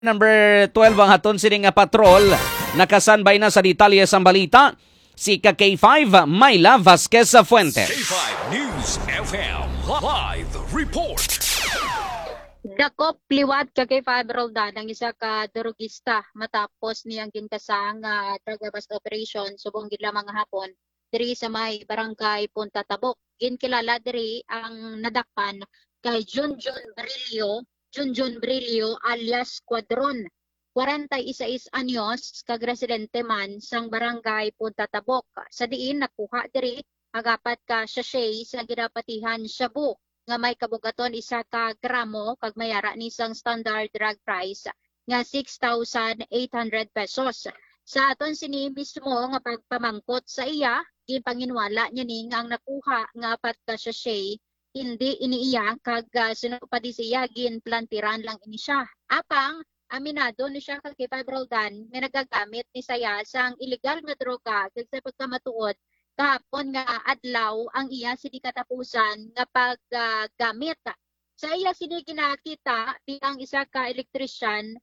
Number 12 ang haton sining nga patrol. Nakasanbay na sa detalye sa balita si K5 Myla Vasquez Fuentes. K5 News FM Live Report. Dakop liwat ka kay Five Roldan ang isa ka drugista matapos niyang ginkasang drug bust operation subong gid lamang nga hapon diri sa may barangay Punta Tabok. Ginkilala diri ang nadakpan kay Junjun Brillo alias Quadron. 46 anyos kag residente man sang barangay Punta Tabok. Sa diin nakuha diri agapat ka sachet sa ginapatihan shabu nga may kabugaton 1 ka gramo kag mayara ni sang standard drug price nga 6,800 pesos. Sa aton sini mismo nga pagpamangkot sa iya, gipanginwala niya ni nga ang nakuha nga 4 ka sachet hindi iniiya kag sunod pa di siya ginplantiran lang ini siya. Apang aminado ni siya kag K5 Roldan nga nagagamit ni saya sang illegal nga droga kag sa pagkamatuod kahapon nga adlaw ang iya sini katapusan nga paggamit. Sa iya sini ginakita bilang isa ka elektrician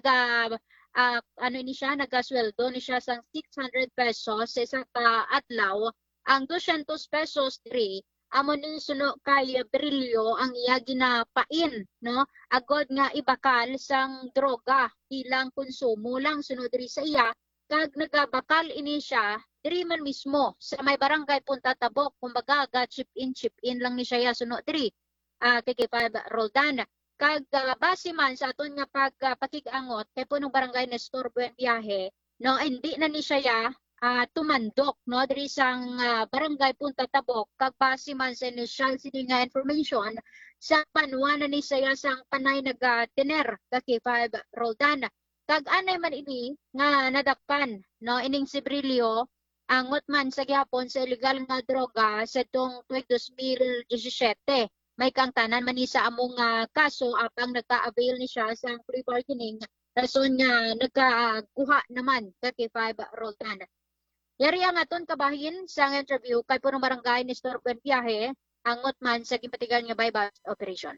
nagasweldo ni siya sang 600 pesos sa isa ka adlaw. Ang 200 pesos diri amo ni suno kay Brillo ang iya ginapain, no? Agod nga ibakal sang droga ilang konsumo lang sunod diri sa iya kag nagabakal ini siya diri man mismo sa may barangay Punta Tabok. Kumbaga chip in lang ni siya suno diri kay K5 Roldan. Kag base man sa aton nga pagpakigangot kay punong barangay Nestor Buenviaje, no, hindi na ni siya tumandok, no, diri sang barangay Punta Tabok kag base man sa initial sini nga information sa panuwanan ni saya sang panay nagatener ka K5 Roldan. Kag anay man ini nga nadakpan, no, ining si Brillo angot man sa gihapon sa illegal nga droga sa tong tuig 2017. May kang tanan man ni sa among kaso apang nagka-avail ni siya sa plea bargaining rason nga nagkakuha naman ka K5 Roldan. Yari ang aton kabahin sa interview kay punong barangay Nestor Buenviaje angot man sa gipatigan nga buy-bust operation.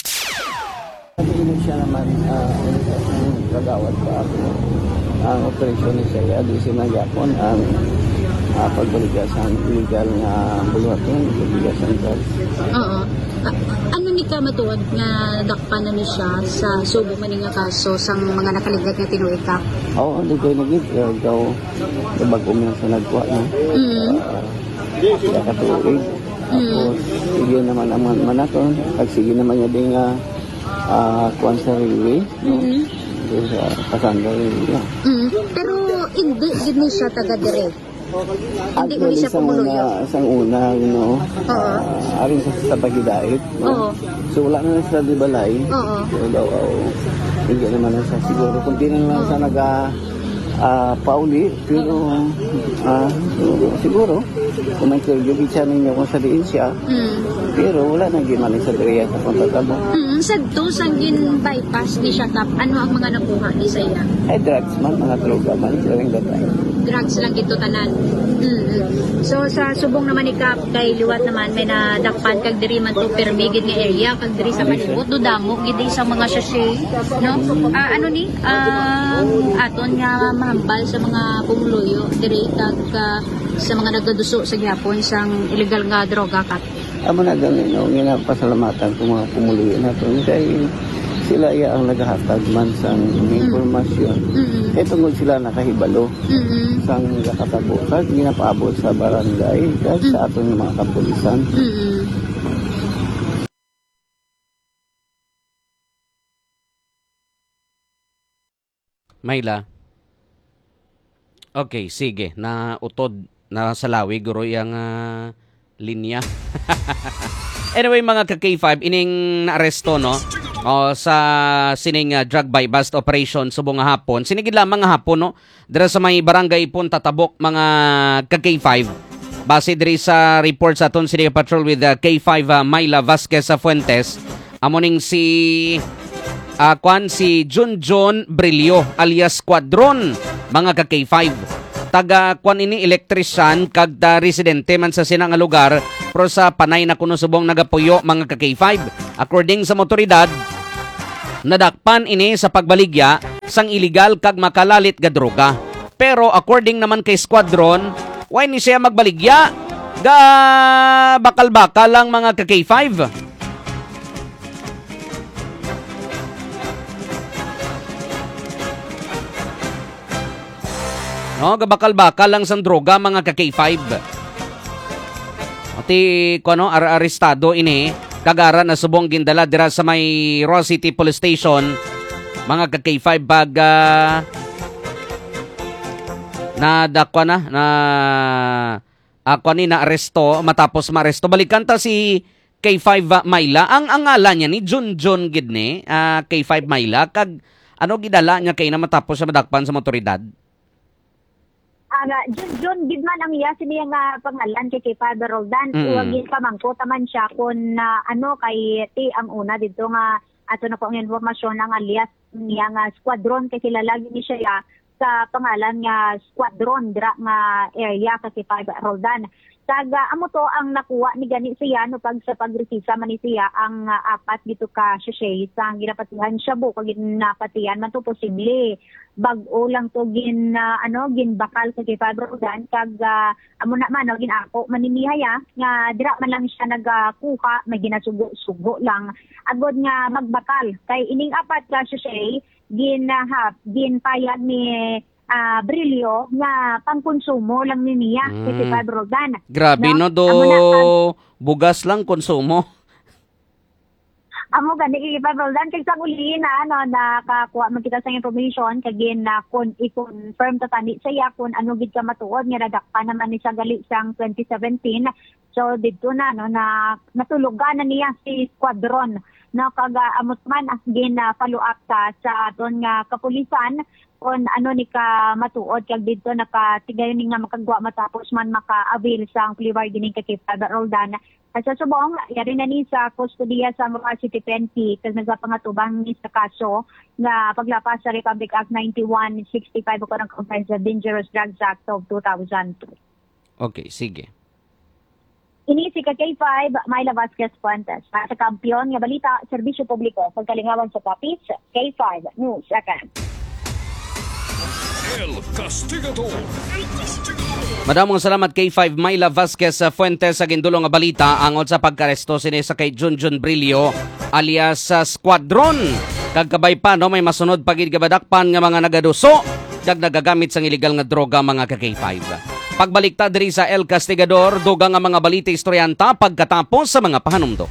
Inig siya naman kagawad pa ako ang operasyon ni siya di sinayapon ang pagbaligasan illegal nga buluhaton pagbaligasan drugs. Oo. Ano ni ka matuod nga dakpan na ni siya sa subo man nga kaso sang mga nakaligat nga tinuig ka? Oo, di ko nagit daw bago mo sa nagkuha no. Nakatuig. Tapos sige naman ang manaton pag sige naman niya din nga kuwan sa railway no. Sa pasanda railway. Pero hindi gid ni siya taga dire. Hindi ko siya pumuluyo. Isang una, you know, aring sa pagidait. No? So wala na sa di balay. So daw, hindi naman na sa siguro. Kung di na lang sa pauli, pero siguro, kung may kagigit siya ninyo kung sabihin siya, pero wala nang gimali sa diriya sa pagtatabo. Sagto, sanggin bypass ni siya tap, ano ang mga nakuha ni sa iya? Ay, drugs man, mga droga man, during that time. Drugs lang ito tanan. So sa subong naman ni Kap kay liwat naman may nadakpan kag diri man to permigid nga area kag diri sa palibot do damo gid sa mga sachet, no? Ano ni aton nga mahambal sa mga pumuluyo diri kag sa mga nagaduso sa gihapon sang illegal nga droga kat. Amo na ganin no ginapasalamatan ko mga pumuluyo naton kay sila iya ang naghahatag man sang informasyon. Kaya tungkol sila nakahibalo sang nakatabo kag ginapaabot sa barangay kag sa aton mga kapulisan. Myla. Okay, sige. Nautod na salawi guro yang linya. Anyway, mga ka-K5, ining naaresto, no? Sa sining drug buy-bust operation subong nga hapon. Sinigid lamang nga hapon, no? Dira sa may barangay Punta Tabok, mga ka-K5. Base diri sa report sa aton sining patrol with K5 Myla Vasquez Fuentes. Amoning si Junjun Brillo alias Quadron, mga ka-K5. Taga kwan ini electrician kag residente man sa sinang lugar pero sa panay na kuno subong nagapuyo mga ka-K5. According sa motoridad, nadakpan ini sa pagbaligya sang illegal kag makalalit nga droga. Pero according naman kay Squadron, why ni siya magbaligya? Ga bakal-bakal lang mga ka-K5. No, gabakal-bakal lang sang droga mga ka-K5. Ati kuno arestado ini kagara na subong gindala dira sa may Roa City Police Station mga ka-K5 bag na dakwa na ako ni na aresto matapos maaresto balikan ta si K5 Mayla ang ngalan niya ni Junjun gidne K5 Mayla kag ano gidala niya kay na matapos sa madakpan sa motoridad. John Gidman ang iya siniya nga pangalan kay Father Roldan. Uwagin pa mangko taman siya kung kay ti ang una dito nga ato na po ang informasyon ng alias niya nga squadron kay kilala ni siya sa pangalan nga squadron dira nga area kay Father Roldan. Taga amo to ang nakuha ni gani siya no pag sa pagresisa man ni siya ang apat dito ka sachet sa ginapatihan siya bu kag ginapatihan man to posible bag-o lang to ginbakal sa kay Roldan kag amo na man ginako maninihaya nga dira man lang siya nagakuha may ginasugo-sugo lang agod nga magbakal kay ining apat ka sachet ginpayag ni Brilio nga pangkonsumo lang niya kasi Roldan. Grabe no do bugas lang konsumo. Amo gani Roldan kay sa uli na nakakuha man kita sa information kag na kon i-confirm ta tani saya kun ano gid ka matuod nga nadakpan naman ni sa gali sang 2017. So dito na natulugan na niya si squadron na kaga amot man as follow up sa aton nga kapulisan kung ano ni ka matuod kag dito nakatigayon ni nga makagwa matapos man maka-avail sa plea bargaining kay Father Roldan. Sa subong, yari na ni sa kustudiya sa Roa City PNP kag nagpapangatubang ni sa kaso nga paglapas sa Republic Act 9165 o ng Comprehensive Dangerous Drugs Act of 2002. Okay, sige. Ini si K5 Mayla Vasquez Fuentes. Sa kampiyon nga balita, serbisyo publiko pagkalingawan sa Papis, K5 News Second. El Castigador. Madamong salamat K5 Mayla Vasquez Fuentes sa gindulong nga balita angod sa pagkaresto sini sa kay Junjun Brilio alias Squadron. Kagkabay pa no may masunod pagid gabadakpan nga mga nagaduso kag nagagamit sang illegal nga droga mga ka-K5. Pagbalik ta diri sa El Castigador dugang nga mga balita istoryanta pagkatapos sa mga pahanumdok.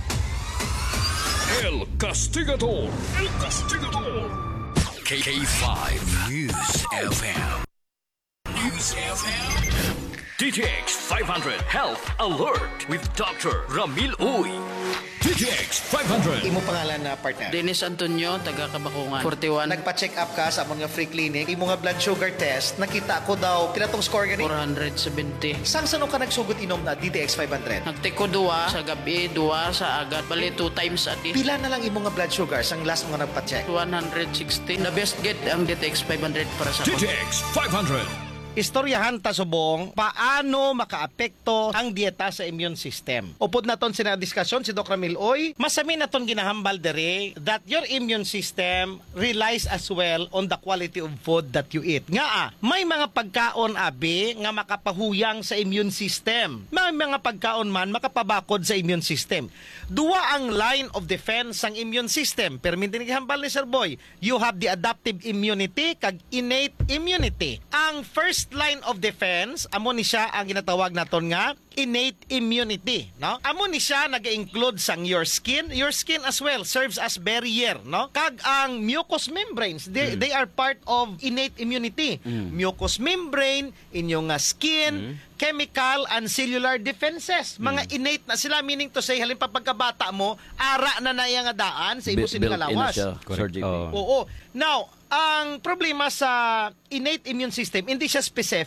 El Castigador. El Castigador. K5 News FM. News FM. DTX 500 Health Alert with Dr. Ramil Uy. DTX 500. Imo pangalan na partner? Dennis Antonio, taga Kabakungan, 41. Nagpa-check up ka sa among nga free clinic. Imo nga blood sugar test, nakita ko daw pila tong score gani? 470. Sang sano ka nagsugot inom na DTX 500? Nagtiko 2 sa gabi, 2 sa agat. Bali 2 times a day. Pila na lang imo nga blood sugar sang last mo nga nagpa-check? 116. The best get ang DTX 500 para sa ako. DTX 500. Istoryahan ta subong paano makaapekto ang dieta sa immune system. Upod naton sina diskusyon si Dr. Miloy, masami naton ginahambal dere that your immune system relies as well on the quality of food that you eat. Nga may mga pagkaon abi nga makapahuyang sa immune system. May mga pagkaon man makapabakod sa immune system. Duwa ang line of defense sang immune system. Permintin gihambal ni Sir Boy, you have the adaptive immunity kag innate immunity. Ang first line of defense, amo ni siya ang ginatawag naton nga innate immunity, no? Amo ni siya naga-include sang your skin. Your skin as well serves as barrier, no? Kag ang mucous membranes, they are part of innate immunity. Mucous membrane, inyong skin, chemical and cellular defenses. Mga innate na sila, meaning to say, halin pa pagkabata mo, ara na nga daan sa imo siningalawas. Oo. Now, ang problema sa innate immune system, hindi siya specific.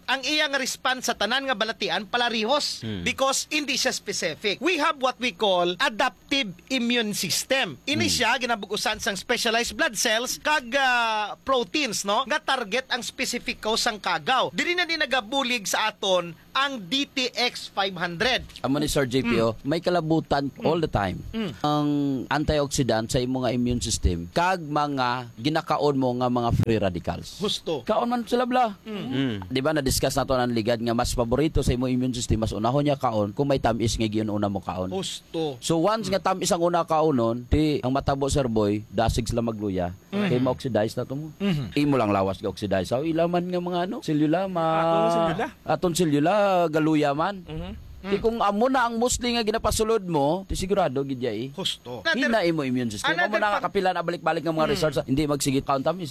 ang iyang response sa tanan nga balatian palarihos because hindi siya specific. We have what we call adaptive immune system. Ini siya ginabugusan sang specialized blood cells kag proteins, no, nga target ang specific cause sang kagaw. Dili na din nagabulig sa aton ang DTX 500. Amo ni Sir JPO, may kalabutan all the time. Ang antioxidant sa imong immune system kag mga ginakaon mo nga mga free radicals. Gusto. Kaon man sila bla. Di ba na-discuss nato ang ligad nga mas paborito sa imong immune system mas unahon niya kaon kung may tamis nga giun-una mo kaon. Gusto. So once nga tamis ang una kaonon, di ang matabo Sir Boy, dasig sila magluya. Kay ma-oxidize na to mo. Imo lang lawas ga oxidize. So ilaman nga mga selula aton selula galuya man. Di kung amo na ang musli nga ginapasulod mo, di sigurado gid yai. Gusto. Hina imo immune system. Amo na kapila na balik-balik nga mga research. Hindi magsigi count tamis,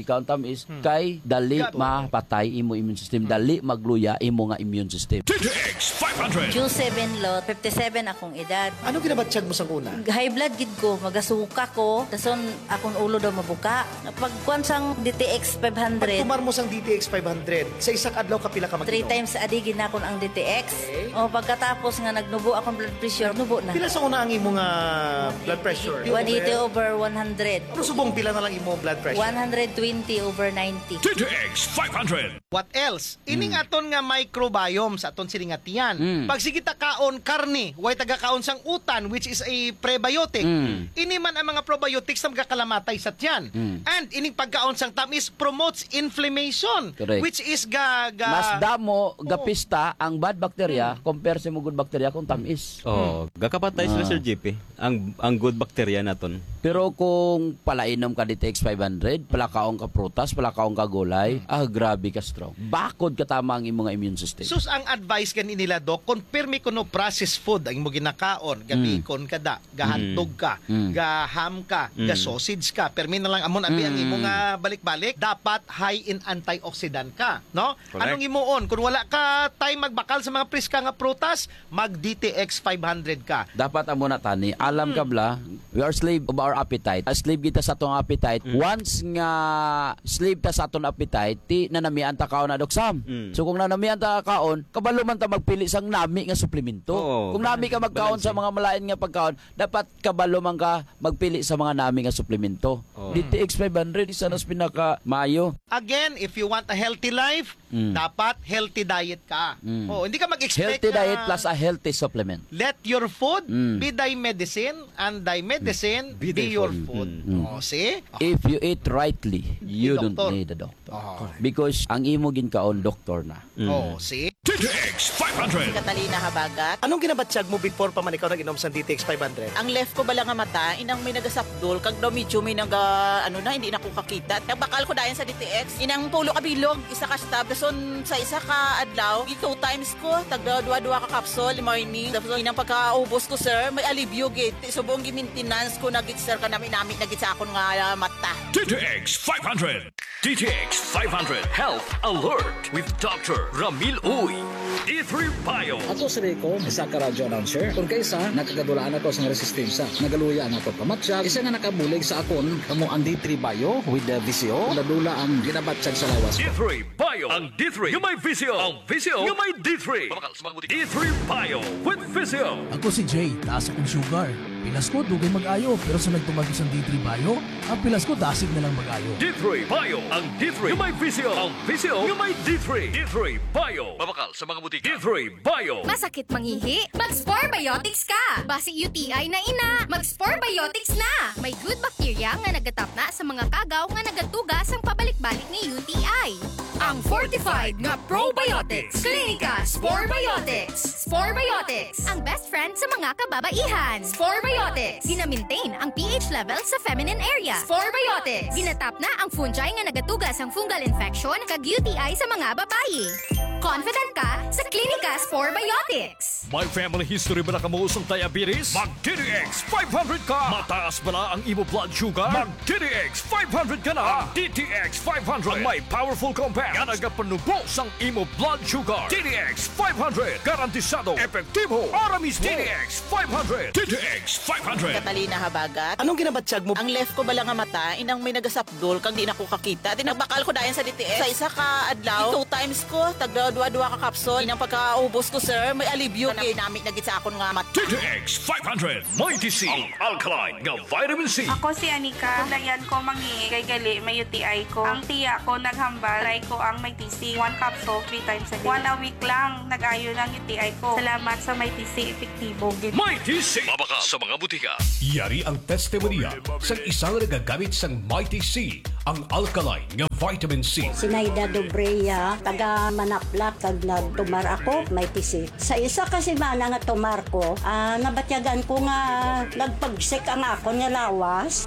kay dali mapatay imo immune system, dali magluya imo nga immune system. DTX 500. June 7 lot, 57 akong edad. Ano ginabatsyag mo sang una? High blood gid ko, magasuka ko, dason akong ulo daw mabuka. Pagkuan sang DTX 500, Tumar mo sang DTX 500, sa isang adlaw kapila ka 3 mag-inom? times a day gid na akong ang DTX. O pagkatapos nga nagnubo akong blood pressure, nubo na. Pila sa una ang imong blood pressure? 180 over 100. Ano subong pila na lang imong blood pressure? 120 over 90. DTX 500. What else? Ining aton nga microbiome sa aton siningatian. Pag sige ta kaon karne, way taga kaon sang utan which is a prebiotic. Ini man ang mga probiotics na magkakalamatay sa tiyan. And ining pagkaon sang tamis promotes inflammation. Correct. Which is Mas damo gapista ang bad bacteria compare sa mga good bacteria kung tamis. Gakapatay sila Sir JP. Ang good bacteria naton. Pero kung palainom ka DTX 500, palakaong ka prutas, palakaong ka gulay, grabe ka strong. Bakod ka tama ang imong immune system. sus ang advice gani nila Dok, confirmi ko no processed food ang imo ginakaon, gabikon kada, gahantog ka, gaham ka, sausage ka. Permi na lang amon abi ang imo nga balik-balik, dapat high in antioxidant ka, no? Correct. Anong imuon? Kung wala ka time magbakal sa mga priska nga prutas, mag DTX 500 ka. Dapat amo na tani, alam ka bla, we are slave of our appetite. Slave kita sa atong appetite. Once nga slave ta sa atong appetite, ti nanamian ta kaon na doksam. So kung nanamian ta kaon, kabalo man ta magpili sang nami nga suplemento. Kung nami ka magkaon sa mga malain nga pagkaon, dapat kabalo man ka magpili sa mga nami nga suplemento. DTX 500 isa na sa pinaka mayo. Again, if you want a healthy life, dapat healthy diet ka. Hindi ka mag-expect Healthy diet plus a healthy supplement. let your food be thy medicine and thy medicine be your food. See? If you eat rightly, you don't Doctor. need a doctor. Because ang imo ginkaon doktor na. See? DTX 500. Catalina Habagat. Anong ginabatsyag mo before pa man ikaw nag-inom sa DTX 500? Ang left ko bala nga mata, inang may nagasapdol, kag daw medyo may hindi na ko kakita. Nagbakal ko dayan sa DTX, inang pulo kabilog, isa ka stab, dason sa isa ka adlaw, 2 times ko, tagda dua ka capsule, morning, dason inang pagkaubos ko sir, may alibyo git, subong gi-maintenance ko nagit sir ka nami nagit sa akon nga mata. DTX 500. DTX 500 Health Alert with Dr. Ramil Uy. D3 Bio. Ako si Rico, isa ka radyo announcer. Kung kaysa, nakagadulaan ako sa resistensya. Nagaluya na ako pamatsyag. Isa nga nakabulig sa akon, kamo ang D3 Bio with the VCO. Ladula ang ginabatsyag sa lawas ko. D3 Bio. Ang D3 yung may visio. Ang visio yung may D3. D3 Bio with visio. Ako si Jay, taas akong sugar. Pilas ko, dugay mag-ayo. Pero sa nagtumagi sa D3 Bio, ang pilas ko, dasig na lang mag-ayo. D3 Bio. Ang D3 yung may visio. Ang visio yung may D3. D3 Bio. Mabakal sa mga butika. D3 Bio. Masakit mangihi? Mag-Spore Biotics ka! Basi UTI na ina, mag-Spore Biotics na! May good bacteria nga nagatapna sa mga kagaw nga nagatuga sang pabalik-balik ni UTI. Ang fortified nga probiotics. Klinika Spore Biotics. Spore Biotics, ang best friend sa mga kababaihan. Spore Biotics, gina-maintain ang pH level sa feminine area. Spore Biotics, ginatap na ang fungi nga nagatuga sang fungal infection kag UTI sa mga babayi. Confident ka sa Klinika Spore Biotics. May family history ba na kamuusong diabetes? Mag-DTX 500 ka! Mataas ba na ang imo blood sugar? Mag-DTX 500 ka na! Ang DTX 500 ang may powerful compounds nga nagapanubos ang imo blood sugar. DTX 500 garantisado, epektibo, aramis DTX 500. DTX 500. Catalina Habagat. Anong ginabatsyag mo? Ang left ko bala nga mata, inang may nagasapdol, kang di na ko kakita. Di nagbakal ko dayan sa DTX. Sa isa ka adlaw, 2 times ko, tagdua-dua ka kapsol. Inang pagkaubos ko, sir, may alibyo. Ginamit na gid sa akon nga mata. DTX 500. Mighty C. Ang alkaline nga vitamin C. Ako si Anika. Layan ko mangi kay gali may UTI ko. Ang tiya ko naghambal, try ko ang may TC. 1 capsule 3 times a day. 1 a week lang nag-ayo ng UTI ko. Salamat sa may TC, epektibo. Mighty C. Mabaka sa mga butika. Yari ang testimonya sa isang nagagamit sang Mighty C, ang alkaline nga vitamin C. Sinaida Dobreya, taga Manaplak, kag nagtumar ako, may TC. Sa isa kasi mana nga tumar ko, nabatyagan ko nga nagpagsik ang ako nga lawas.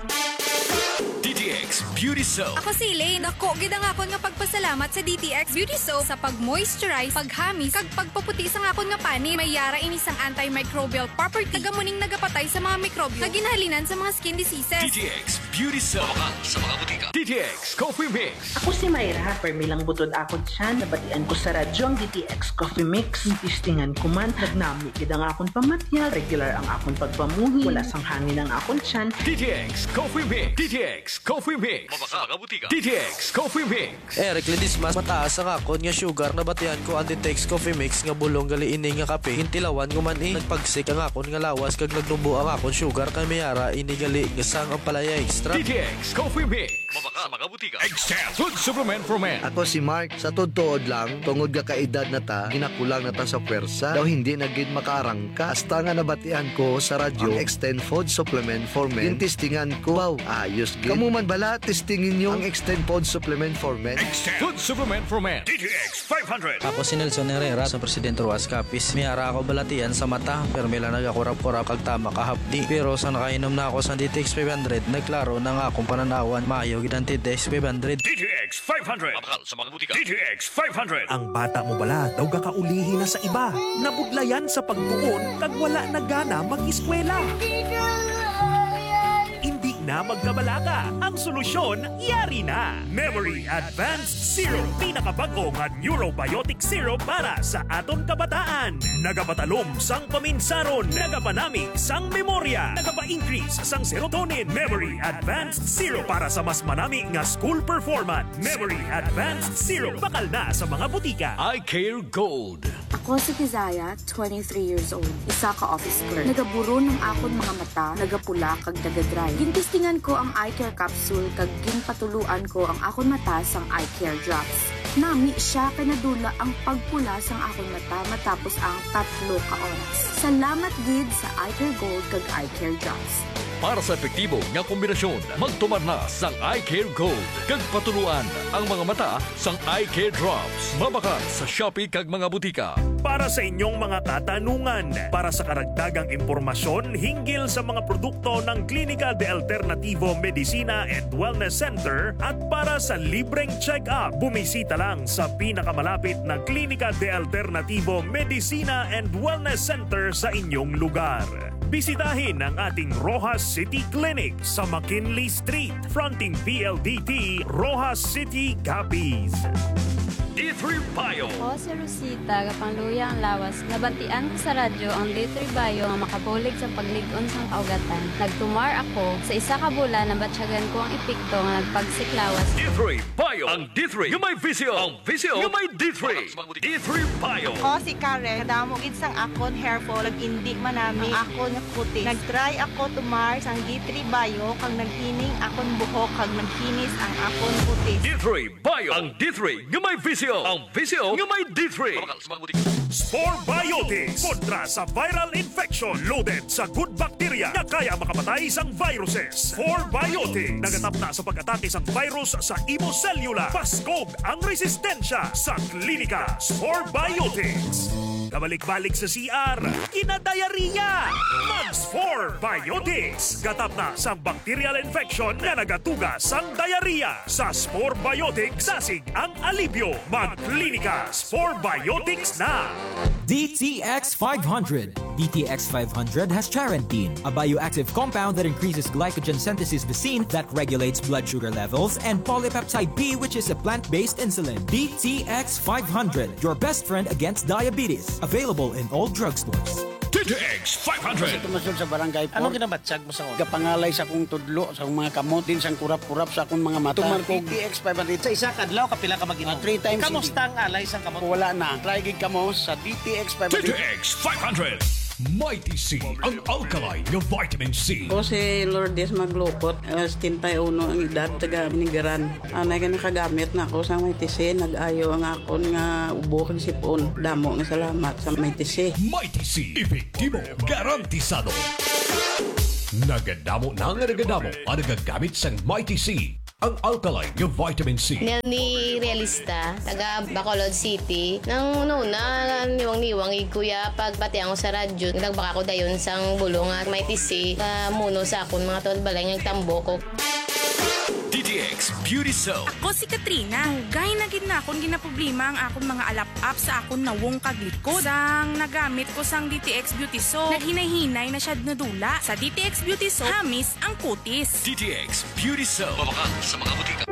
DTX Beauty Soap. Ako si Elaine. Dako, gid ang akon nga pagpasalamat sa DTX Beauty Soap sa pag-moisturize, paghamis, kag pagpaputi sa akon nga pani. May yara ini sang antimicrobial property. Nagamuning nagapatay sa mga mikrobyo na ginahalinan sa mga skin diseases. DTX Beauty Soap. Mabaka sa mga butika. DTX Coffee Mix. Ako si Mayra. Permilang butod ako dyan. Nabatian ko sa radyo ang DTX Coffee Mix. Itistingan ko man. Nagnami gid ang akon pamatyal. Regular ang akon pagpamuhi. Wala sang hangin ang akon tiyan. DTX Coffee Mix. DTX Coffee Mix. Mabaka mga butika. DTX Coffee Mix. Eric Ledismas, mataas ang akon nga sugar na batian ko ang DTX Coffee Mix nga bulong gali ini nga kape. Hintilawan ko man nagpagsik ang akon nga lawas kag nagnubo ang akon sugar kay mayara ini gali nga sang ang palaya extra. DTX Coffee Mix. Mabaka mga butika. Extend Food Supplement for Men. Ako si Mark, sa tuod lang, tungod ka kaedad na ta, ginakulang na ta sa pwersa, daw hindi na gid makaarangka. Hasta nga nabatian ko sa radyo, ang Extend Food Supplement for Men. Yung testingan ko, wow, ayos gid. Kamu man bala, testingin nyo ang Extend Food Supplement for Men. Extend Food Supplement for Men. DTX 500. Ako si Nelson Herrera sa Presidente Ruas Capiz. Miyara ako balatian sa mata, pero mila nagakurap-kurap kag tama kahapdi. Pero sa nakainom na ako sa DTX 500, nagklaro na nga akong pananawan, maayo gid ang DTX 500. DTX 500. Mabakal sa mga butika. DTX 500. Ang bata mo bala daw gakaulihi na sa iba. Nabudlayan sa pagtuon kag wala na gana mag-eskwela. Hindi na magkabalaga. Ang solusyon, yari na. Memory Advanced Syrup. Pinakabag-o nga Neurobiotic Syrup para sa aton kabataan. Nagapatalom sang paminsaron. Nagapanamig sang memorya. Nagapa-increase sang serotonin. Memory Advanced Syrup para sa mas manami nga school performance. Memory Advanced Syrup. Bakal na sa mga butika. I Care Gold. Ako si Kizaya, 23 years old. Isa ka office clerk. Nagaburo ng akon mga mata, nagapula kag nagadry. Gintistingan ko ang eye care capsule kag ginpatuluan ko ang akon mata sang eye care drops. Nami siya kay nadula ang pagpula sang akon mata matapos ang 3 ka oras. Salamat gid sa eye care gold kag eye care drops. Para sa epektibo nga kombinasyon, magtumar na sang Eye Care Gold. Kag patuluan ang mga mata sang Eye Care Drops. Mabaka sa Shopee kag mga butika. Para sa inyong mga katanungan, para sa karagdagang impormasyon hinggil sa mga produkto ng Klinika de Alternativo Medicina and Wellness Center at para sa libreng check-up, bumisita lang sa pinakamalapit na Klinika de Alternativo Medicina and Wellness Center sa inyong lugar. Bisitahin ang ating Rojas City Clinic sa McKinley Street, fronting PLDT, Rojas City, Capiz. D3 Bio. Ako si Rosita, kapangluya ang lawas. Nabantian ko sa radyo ang D3 Bio nga makabulig sa pagligon sang kaugatan. Nagtumar ako sa isa ka bulan na batsyagan ko ang epekto nga nagpagsiklawas. D3 Bio. Ang D3 yung may visio. Ang visio yung may D3. D3 Bio. Ako si Karen. Kadamugid sang akon hair fall. Nag-indi manami ang akon nga puti. Nag-try ako tumar sang D3 Bio kang naghining akon buhok kag naghinis ang akon puti. D3 Bio. Ang D3 yung may visio. Ang visio yung may D3. Spore Biotics kontra sa viral infection loaded sa good bacteria na kaya makamatay sang viruses. Spore Biotics nagatap na sa pag-atake sang virus sa imo cellula. Paskog ang resistensya sa klinika. Spore Biotics. kabalik-balik sa CR, kinadayariya. Mags 4 Biotics, gatap na sang bacterial infection na nagatuga sang diarrhea. Sa Spore Biotics, dasig ang alibyo. Mag-klinika Spore Biotics na. DTX 500. DTX 500 has charantine, a bioactive compound that increases glycogen synthesis Vicine that regulates blood sugar levels, and polypeptide B, which is a plant-based insulin. DTX 500, your best friend against diabetes. Available in all drugstores. DTX 500. Tumasod sa barangay po. Anong ginabatsag mo sa Kapangalay sa akong tudlo, sa akong mga kamot, din sang kurap-kurap sa akong mga mata. Tumar ko DTX 500. Sa isa kadlaw kapila ka mag-inom? 3 times. Kamusta ang alay sang kamot? Wala na. Try gig kamo sa DTX 500. DTX 500. Mighty C, ang alkaline ng vitamin C. Ako si Lourdes Maglupot, 71 ang edad, taga Minigaran. Anay ka nakagamit na ako sa Mighty C, nag-ayo ang akon nga ubo kang sipon. Damo nga salamat sa Mighty C. Mighty C, epektibo, garantisado. Nagadamo na nga nagadamo ang nagagamit sang Mighty C. Ang alkaline ng vitamin C. Nelny Realista, taga Bacolod City. Nang una, niwang-niwang kuya, pagpati ako sa radyo, nagbaka ko dayon sang bulong at may tisi, muno sa akon mga tol balay nagtambo ko. DTX Beauty Soap. Ako si Katrina. Gay na gid na akong ginaproblema ang akong mga alap-up sa akong nawong kaglikod. Sang nagamit ko sang DTX Beauty Soap, naghinay-hinay na siya nadula. Sa DTX Beauty Soap, hamis ang kutis. DTX Beauty Soap. Mabakal sa mga butika.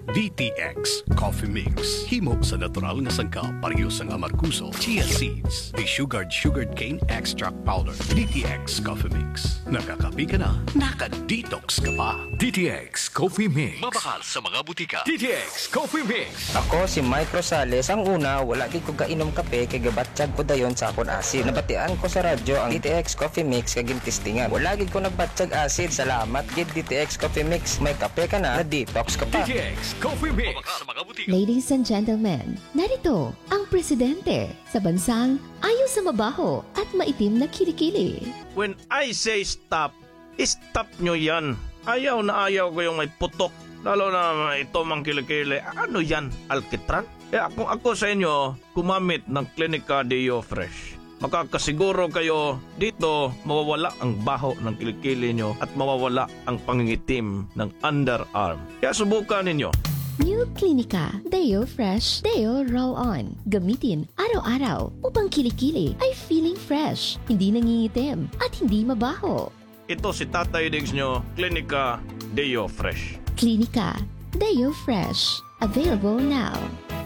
DTX Coffee Mix. Himo sa natural nga sangkap parehas ang amarkuso, chia seeds, desugared sugared cane extract powder. DTX Coffee Mix. Nakakapi ka na, naka-detox ka pa. DTX Coffee Mix. Mabakal sa mga butika. DTX Coffee Mix. Ako si Mike Rosales. Ang una, wala gid ko kainom kape kay gabatsyag ko dayon sa akon acid. Nabatian ko sa radyo ang DTX Coffee Mix kay gintistingan. Wala gid ko nagbatsyag acid. Salamat gid DTX Coffee Mix. May kape ka na detox ka pa. DTX Coffee Mix. Ladies and gentlemen, narito ang presidente sa bansang ayaw sa mabaho at maitim na kilikili. When I say stop, stop nyo yan. Ayaw na ayaw ko yung may putok. Lalo na ito mang kilikili. Ano yan? Alkitran? Kung ako sa inyo, gumamit ng Clinica Deo Fresh. Makakasiguro kayo dito mawawala ang baho ng kilikili nyo at mawawala ang pangingitim ng underarm. Kaya subukan ninyo. New Clinica Deo Fresh Deo Roll-On. Gamitin araw-araw upang kilikili ay feeling fresh, hindi nangingitim at hindi mabaho. Ito si Tatay Diggs nyo, Clinica Deo Fresh. Clinica Deo Fresh. Available now.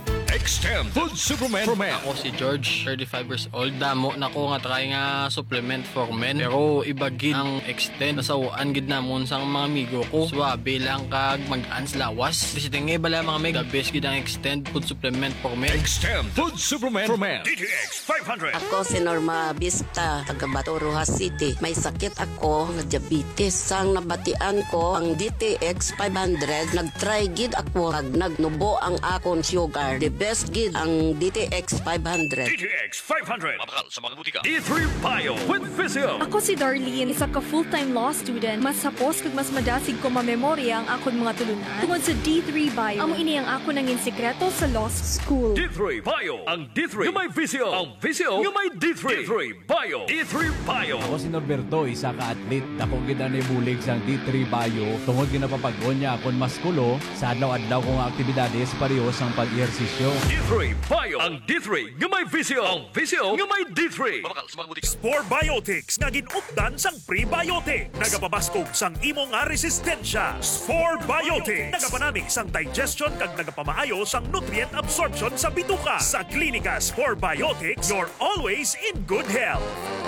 Extend Food Supplement for Men. Ako si George, 35 years old. Damo na ko nga try nga supplement for men. Pero iba gid ang Extend. Nasawaan gid namon sang mga amigo ko. Swabe lang kag mag-ans lawas. Disitingi bala mga meg. The best gid ang Extend Food Supplement for Men. Extend Food Supplement for Men. DTX 500. Ako si Norma Vista, taga Bato Rojas City. May sakit ako nga diabetes. Sang nabatian ko ang DTX 500, nag-try gid ako kag nagnubo ang akon sugar. The best gid ang DTX 500. DTX 500. Mabakal sa mga butika. D3 Bio with Physio. Ako si Darlene, isa ka full-time law student. Mas sapos kag mas madasig ko mamemorya ang akon mga tulunan. Tungod sa D3 Bio, amo ini ang ako nangin sekreto sa law school. D3 Bio. Ang D3 yung may Physio. Ang Physio yung may D3. D3 Bio. D3 Bio. Ako si Norberto, isa ka atlet. Dako gid na bulig sang D3 Bio. Tungod ginapapag-on niya akon maskulo sa adlaw-adlaw kong aktibidades pareho sang pag-ehersisyo. D3 Bio. Ang D3 nga may Visio. Ang Visio nga may D3. Spore Biotics nga ginupdan sang prebiotic. Nagapabaskog sang imo nga resistensya. Spore Biotics. Nagapanami sang digestion kag nagapamaayo sang nutrient absorption sa bituka. Sa Klinika Spore Biotics, you're always in good health.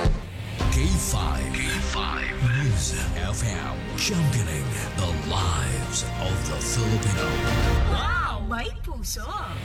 K5 News FM, championing the lives of the Filipino. Wow, may puso!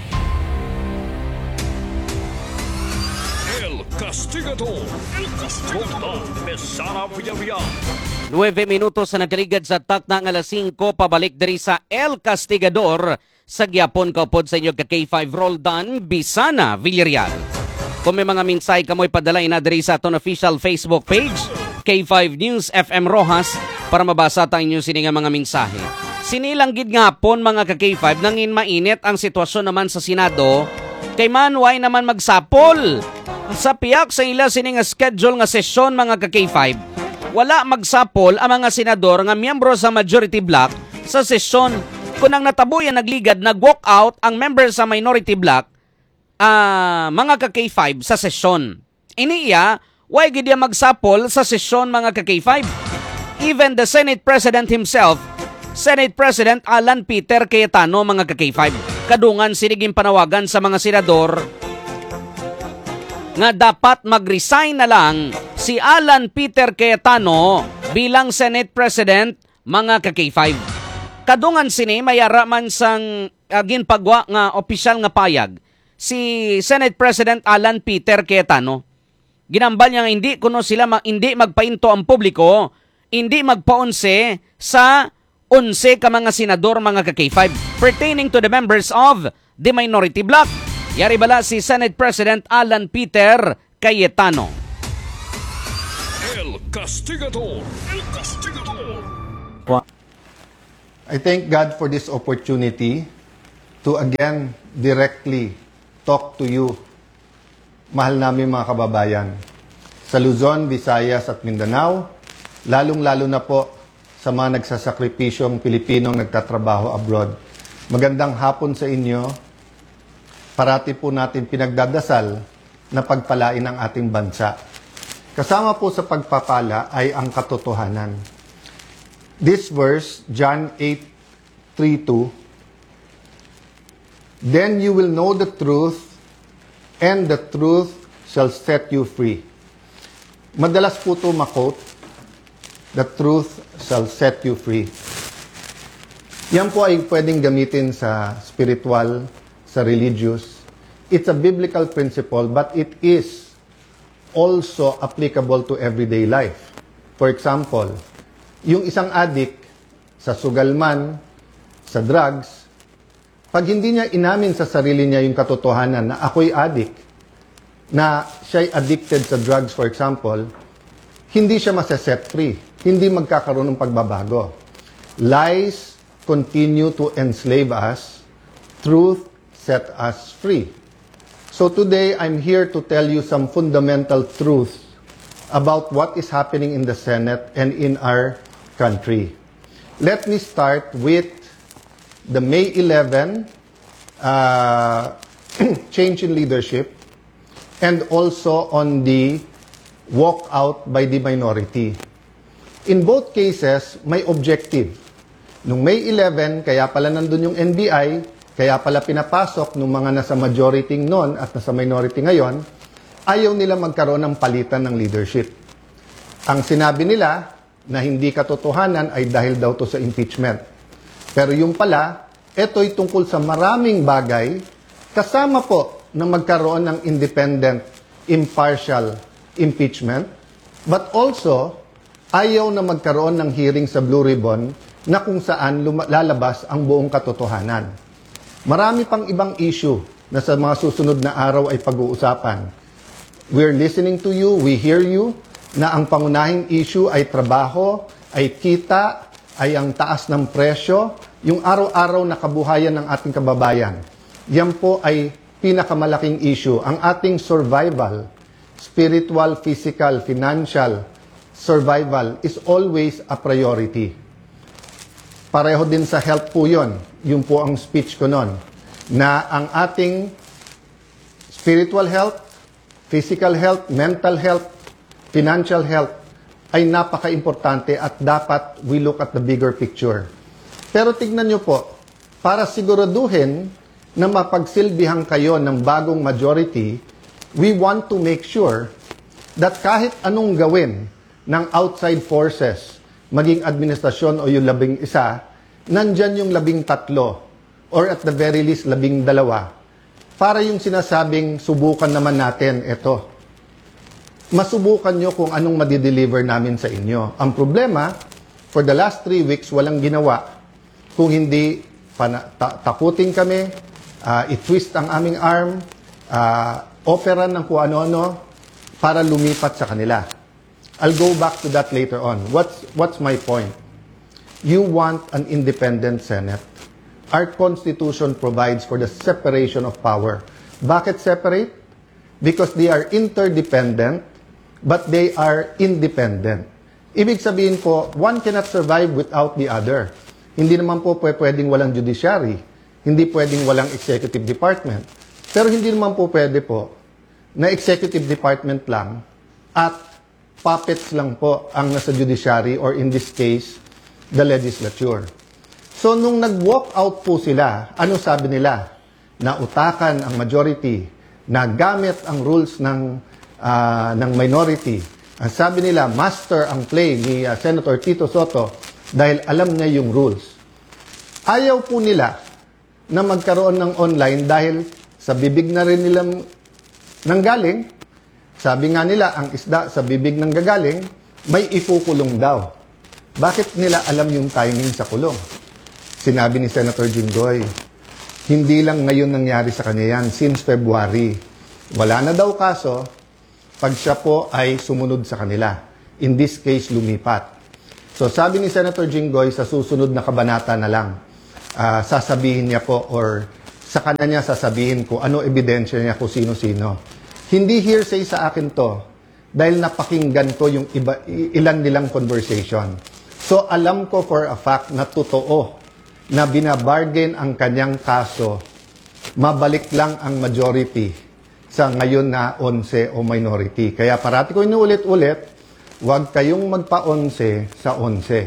El Castigador. El Castigador. Mesara Villarreal. 9 minutos na nagkarigad sa takna ng alas 5 pabalik diri sa El Castigador sa gyapon kaupod sa inyo ka K5 Roldan, Bisana, Villarreal. Kung may mga minsay kamoy padalay na diri sa aton official Facebook page, K5 News FM Rojas, para mabasa tayo inyo sini nga mga mensahe. Sinilang gid nga hapon mga ka K5 nangin mainit ang sitwasyon naman sa Senado kay manway naman magsapol. Sa piyak sa ila sining schedule nga sesyon mga ka K5, wala magsapol ang mga senador nga miyembro sa majority block sa sesyon. Kung ang natabuyan nagligad, nag-walk out ang member sa minority block, mga ka K5 sa sesyon. Iniya, why gid ya magsapol sa sesyon mga ka K5? Even the Senate President himself, Senate President Alan Peter Cayetano mga ka K5, kadungan siniging panawagan sa mga senador nga dapat mag-resign na lang si Alan Peter Cayetano bilang Senate President mga ka K5. Kadungan sini mayara man sang ginpagwa nga opisyal nga payag si Senate President Alan Peter Cayetano. Ginambal niya nga hindi kuno sila hindi magpainto ang publiko, hindi magpaunse sa 11 ka mga senador mga ka K5 pertaining to the members of the minority bloc. Yari bala si Senate President Alan Peter Cayetano. El Castigador. I thank God for this opportunity to again directly talk to you, mahal namin mga kababayan, sa Luzon, Visayas at Mindanao, lalong-lalo na po sa mga nagsasakripisyong Pilipinong nagtatrabaho abroad. Magandang hapon sa inyo. Parati po natin pinagdadasal na pagpalain ang ating bansa. Kasama po sa pagpapala ay ang katotohanan. This verse, John 8:32, "Then you will know the truth, and the truth shall set you free." Madalas po ito makot, "The truth shall set you free." Yan po ay pwedeng gamitin sa spiritual, sa religious. It's a biblical principle, but it is also applicable to everyday life. For example, yung isang addict sa sugal man, sa drugs, pag hindi niya inamin sa sarili niya yung katotohanan na ako'y addict, na siya'y addicted sa drugs for example, hindi siya masaset free. Hindi magkakaroon ng pagbabago. Lies continue to enslave us. Truth set us free. So today, I'm here to tell you some fundamental truths about what is happening in the Senate and in our country. Let me start with the May 11 change in leadership and also on the walkout by the minority. In both cases, may objective. Nung May 11, kaya pala nandun yung NBI, kaya pala pinapasok nung mga nasa majority noon at nasa minority ngayon, ayaw nila magkaroon ng palitan ng leadership. Ang sinabi nila na hindi katotohanan ay dahil daw to sa impeachment. Pero yung pala, ito'y tungkol sa maraming bagay, kasama po na magkaroon ng independent, impartial impeachment, but also, ayaw na magkaroon ng hearing sa Blue Ribbon na kung saan lalabas ang buong katotohanan. Marami pang ibang issue na sa mga susunod na araw ay pag-uusapan. We're listening to you, we hear you, na ang pangunahing issue ay trabaho, ay kita, ay ang taas ng presyo, yung araw-araw na kabuhayan ng ating kababayan. Yan po ay pinakamalaking issue. Ang ating survival, spiritual, physical, financial survival is always a priority. Pareho din sa health po yun. Yun po ang speech ko nun. Na ang ating spiritual health, physical health, mental health, financial health ay napaka-importante at dapat we look at the bigger picture. Pero tignan nyo po, para siguraduhin na mapagsilbihan kayo ng bagong majority, we want to make sure that kahit anong gawin ng outside forces, maging administrasyon o yung 11, nandyan yung 13 or at the very least 12 para yung sinasabing subukan naman natin ito. Masubukan nyo kung anong madideliver namin sa inyo. Ang problema, for the last 3 weeks, walang ginawa. Kung hindi, takutin kami, i-twist ang aming arm, operan ng kung ano-ano, para lumipat sa kanila. I'll go back to that later on. What's my point? You want an independent Senate. Our Constitution provides for the separation of power. Bakit separate? because they are interdependent, but they are independent. Ibig sabihin po, one cannot survive without the other. Hindi naman po pwedeng walang judiciary, hindi pwedeng walang executive department. Pero hindi naman po pwede po na executive department lang at puppets lang po ang nasa judiciary or in this case, the legislature. So nung nag-walk out po sila, ano sabi nila? Na utakan ang majority, na gamit ang rules ng minority. Ang sabi nila, master ang play ni Senator Tito Sotto dahil alam niya yung rules. Ayaw po nila na magkaroon ng online dahil sa bibig na rin nilang nanggaling. Sabi nga nila, ang isda sa bibig ng gagaling, may ikukulong daw. Bakit nila alam yung timing sa kulong? Sinabi ni Senator Jinggoy, hindi lang ngayon nangyari sa kanya yan, since February. Wala na daw kaso, pag siya po ay sumunod sa kanila. In this case, lumipat. So sabi ni Senator Jinggoy, sa susunod na kabanata na lang, sasabihin niya po or sa kanya niya sasabihin ko ano ebidensya niya kung sino-sino. Hindi hearsay sa akin to dahil napakinggan ko yung ilan nilang conversation. So alam ko for a fact na totoo na binabargain ang kanyang kaso, mabalik lang ang majority sa ngayon na 11 o minority. Kaya parati ko inuulit-ulit, huwag kayong magpa-11 sa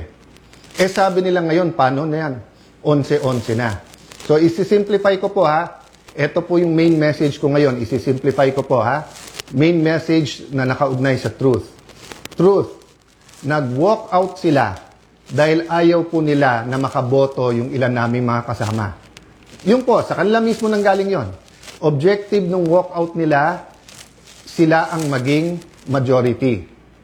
11. Sabi nila ngayon, paano na yan? 11-11 na. So, isi-simplify ko po ha. Ito po yung main message ko ngayon. Isi-simplify ko po ha. Main message na nakaugnay sa truth. Truth. Nag-walk out sila dahil ayaw po nila na makaboto yung ilan naming mga kasama. Yung po, sa kanila mismo nanggaling yon. Objective ng walkout nila, sila ang maging majority.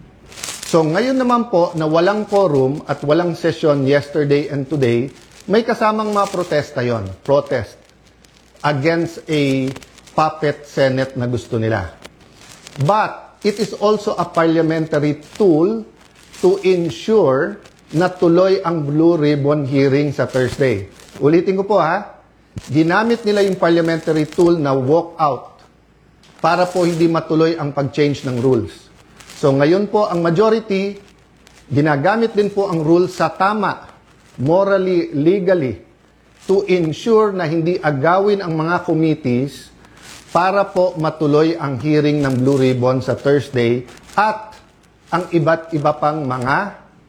So ngayon naman po na walang quorum at walang session yesterday and today, may kasamang mga protesta yon. Protest against a puppet Senate na gusto nila. But it is also a parliamentary tool to ensure na tuloy ang Blue Ribbon hearing sa Thursday. Ulitin ko po ha. Ginamit nila yung parliamentary tool na walk out para po hindi matuloy ang pag-change ng rules. So ngayon po ang majority, ginagamit din po ang rules sa tama, morally, legally, to ensure na hindi agawin ang mga committees para po matuloy ang hearing ng Blue Ribbon sa Thursday at ang iba't iba pang mga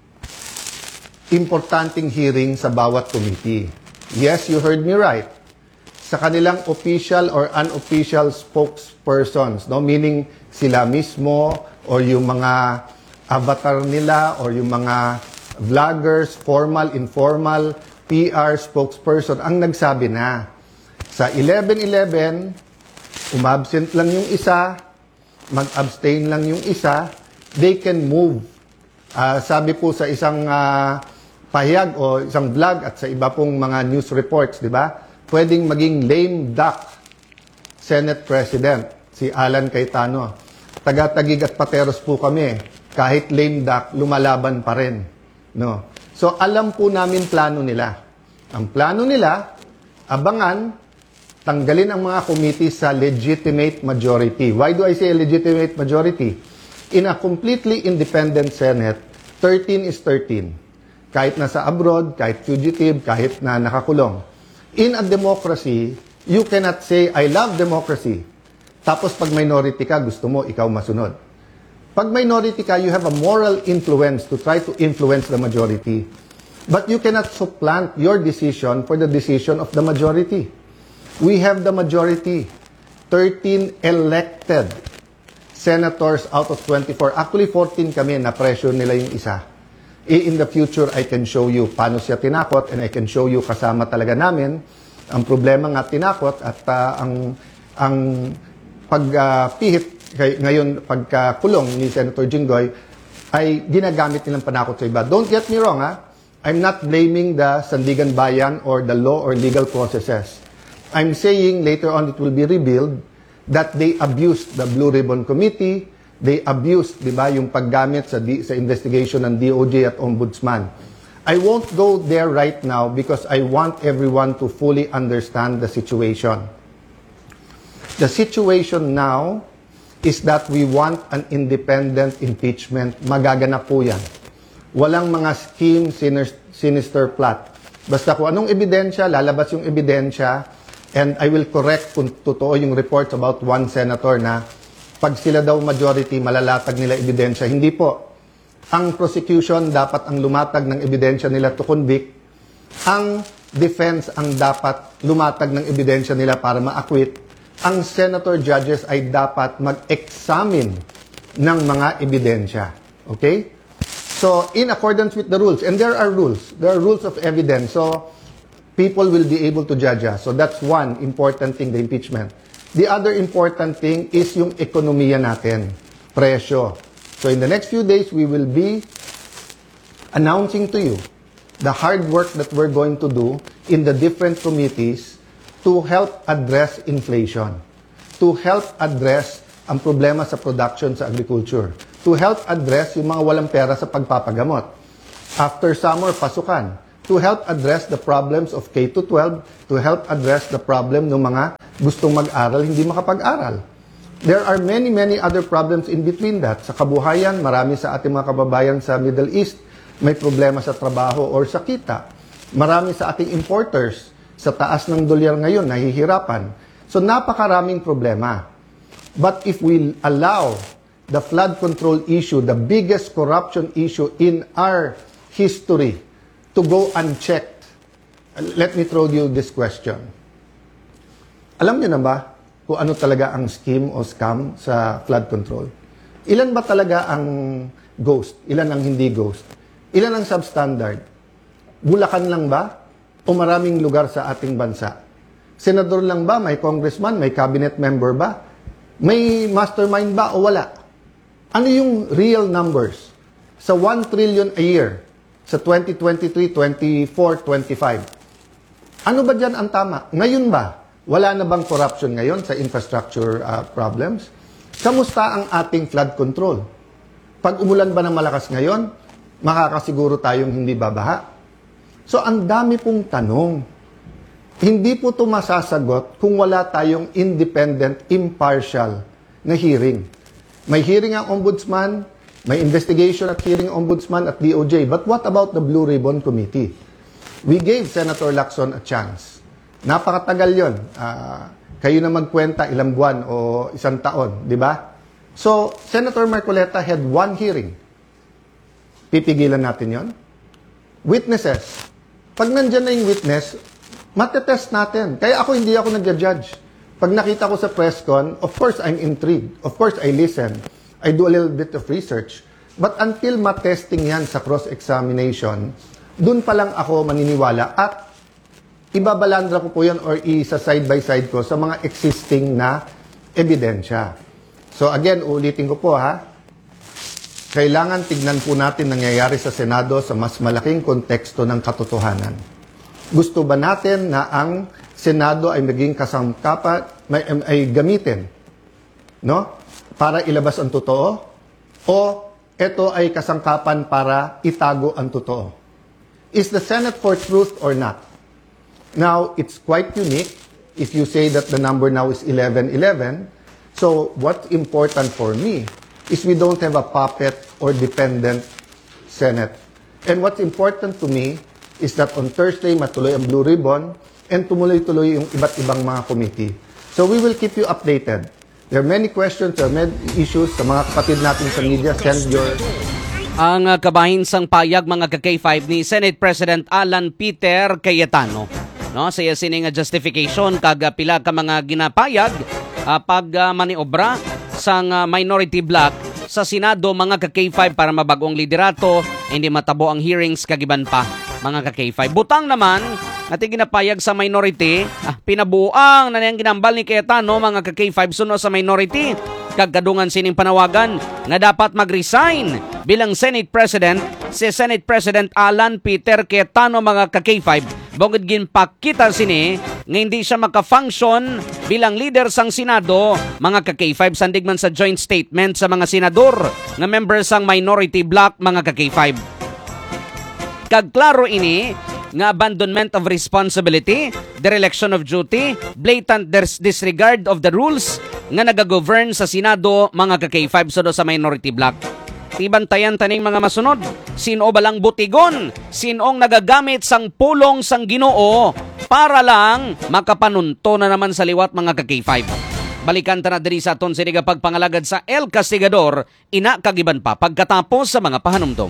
importanteng hearing sa bawat committee. Yes, you heard me right. Sa kanilang official or unofficial spokespersons, no? Meaning sila mismo or yung mga avatar nila or yung mga vloggers, formal, informal, PR spokesperson ang nagsabi na sa 11-11, umabsent lang yung isa, mag-abstain lang yung isa, they can move. Sabi po sa isang pahayag o isang vlog at sa iba pong mga news reports, di ba? Pwedeng maging lame duck Senate President, si Alan Cayetano. Taga-Tagig at Pateros po kami. Kahit lame duck, lumalaban pa rin. No? So, alam po namin plano nila. Ang plano nila, abangan, tanggalin ang mga committee sa legitimate majority. Why do I say legitimate majority? In a completely independent Senate, 13 is 13. Kahit nasa abroad, kahit fugitive, kahit na nakakulong. In a democracy, you cannot say, I love democracy. Tapos pag minority ka, gusto mo, ikaw masunod. Pag minority ka, you have a moral influence to try to influence the majority. But you cannot supplant your decision for the decision of the majority. We have the majority. 13 elected senators out of 24. Actually, 14 kami na pressure nila yung isa. In the future, I can show you paano siya tinakot and I can show you kasama talaga namin. Ang problema nga tinakot at ang pagpihit ngayon pagkakulong ni Senator Jinggoy ay ginagamit nilang panakot sa iba. Don't get me wrong, ha? I'm not blaming the Sandigan Bayan or the law or legal processes. I'm saying later on it will be revealed that they abused the Blue Ribbon Committee. They abused, di ba, yung paggamit sa investigation ng DOJ at Ombudsman. I won't go there right now because I want everyone to fully understand the situation. The situation now is that we want an independent impeachment. Magaganap po yan. Walang mga scheme, sinister plot. Basta kung anong ebidensya, lalabas yung ebidensya, and I will correct kung totoo yung reports about one senator na pag sila daw majority, malalatag nila ebidensya. Hindi po. Ang prosecution dapat ang lumatag ng ebidensya nila to convict. Ang defense ang dapat lumatag ng ebidensya nila para ma-acquit. Ang senator judges ay dapat mag-examine ng mga ebidensya. Okay? So, in accordance with the rules, and there are rules of evidence, so people will be able to judge us. So that's one important thing, the impeachment. The other important thing is yung ekonomiya natin, presyo. So in the next few days, we will be announcing to you the hard work that we're going to do in the different committees to help address inflation, to help address ang problema sa production sa agriculture, to help address yung mga walang pera sa pagpapagamot. After summer, pasukan, to help address the problems of K-12, to help address the problem ng mga gustong mag-aral, hindi makapag-aral. There are many, many other problems in between that. Sa kabuhayan, marami sa ating mga kababayan sa Middle East may problema sa trabaho or sa kita. Marami sa ating importers sa taas ng dolyar ngayon, nahihirapan. So, napakaraming problema. But if we allow the flood control issue, the biggest corruption issue in our history, to go unchecked, let me throw you this question. Alam niyo na ba kung ano talaga ang scheme o scam sa flood control? Ilan ba talaga ang ghost? Ilan ang hindi ghost? Ilan ang substandard? Bulacan lang ba? O maraming lugar sa ating bansa? Senador lang ba? May congressman? May cabinet member ba? May mastermind ba o wala? Ano yung real numbers? Sa 1 trillion a year, sa 2023, 24, 25. Ano ba dyan ang tama? Ngayon ba? Wala na bang corruption ngayon sa infrastructure problems? Kamusta ang ating flood control? Pag umulan ba ng malakas ngayon, makakasiguro tayong hindi babaha? So, ang dami pong tanong. Hindi po ito masasagot kung wala tayong independent, impartial na hearing. May hearing ang ombudsman, may investigation at hearing ombudsman at DOJ. But what about the Blue Ribbon Committee? We gave Senator Lacson a chance. Napakatagal yun. Kayo na magkwenta ilang buwan o isang taon, di ba? So, Senator Marcoleta had one hearing. Pipigilan natin yon. Witnesses. Pag nandyan na yung witness, matetest natin. Kaya hindi ako nag-judge. Pag nakita ko sa press con, of course, I'm intrigued. Of course, I listen. I do a little bit of research. But until matesting yan sa cross-examination, dun pa lang ako maniniwala at ibabalandra ko po yan or isa side-by-side ko sa mga existing na ebidensya. So again, ulitin ko po ha, kailangan tignan po natin nangyayari sa Senado sa mas malaking konteksto ng katotohanan. Gusto ba natin na ang Senado ay maging kasangkapan, ay gamitin, no? Para ilabas ang totoo? O ito ay kasangkapan para itago ang totoo? Is the Senate for truth or not? Now, it's quite unique if you say that the number now is 11-11. So, what's important for me is we don't have a puppet or dependent Senate. And what's important to me is that on Thursday, matuloy ang Blue Ribbon and tumuloy-tuloy yung iba't ibang mga committee. So we will keep you updated. There are many questions, there are many issues sa mga kapatid natin sa media. Send your... Ang kabahinsang payag mga ka-K5 ni Senate President Alan Peter Cayetano. No, sa sining justification kag pila ka mga ginapayag pag maniobra sang minority bloc sa Senado mga ka-K5 para mabagong liderato, hindi matabo ang hearings kagiban pa mga ka-K5. Butang naman natin ginapayag sa minority, pinabuang na niyang ginambal ni Cayetano mga ka-K5 suno sa minority. Kagkadungan sining panawagan na dapat mag-resign bilang Senate President si Senate President Alan Peter Cayetano mga ka-K5. Bukod ginpakita sini nga hindi siya maka-function bilang leader sang Senado mga ka-K5 sandig man sa joint statement sa mga senador nga members sang minority bloc mga ka-K5. Kagklaro ini nga abandonment of responsibility, dereliction of duty, blatant disregard of the rules nga nagagovern sa Senado mga ka-K5 so sa minority block. Tibantayan taning mga masunod. Sino balang butigon? Sinong nagagamit sang pulong sang Ginoo para lang makapanunto na naman sa liwat mga ka-K5. Balikan ta na diri sa aton siniga pagpangalagad sa El Castigador, ina kagiban pa pagkatapos sa mga pahanumdom.